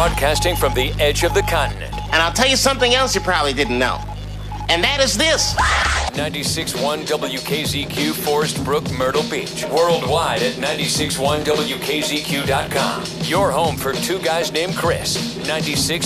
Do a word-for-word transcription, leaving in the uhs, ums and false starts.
broadcasting from the edge of the continent. And I'll tell you something else you probably didn't know. And that is this. ninety-six point one W K Z Q, Forest Brook, Myrtle Beach. Worldwide at ninety-six point one W K Z Q dot com. Your home for two guys named Chris. ninety-six